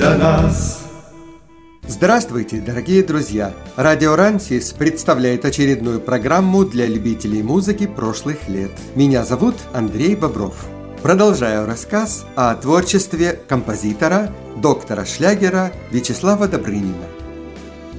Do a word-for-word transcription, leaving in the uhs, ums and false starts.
для нас. Здравствуйте, дорогие друзья! Радио Рансис представляет очередную программу для любителей музыки прошлых лет. Меня зовут Андрей Бобров. Продолжаю рассказ о творчестве композитора, доктора шлягера Вячеслава Добрынина.